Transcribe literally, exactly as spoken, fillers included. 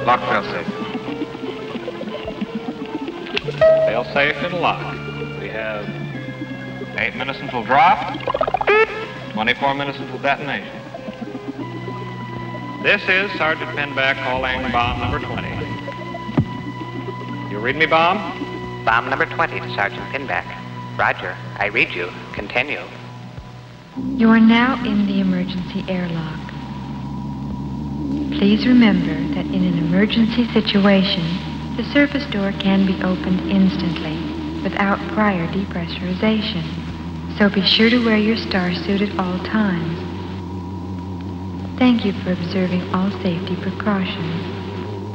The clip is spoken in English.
Lock failsafe. Failsafe and lock. We have eight minutes until drop, twenty-four minutes until detonation. This is Sergeant Pinback calling bomb number twenty. You read me, bomb? Bomb number twenty to Sergeant Pinback. Roger, I read you. Continue. You are now in the emergency airlock. Please remember that in an emergency situation, the surface door can be opened instantly without prior depressurization. So be sure to wear your star suit at all times. Thank you for observing all safety precautions.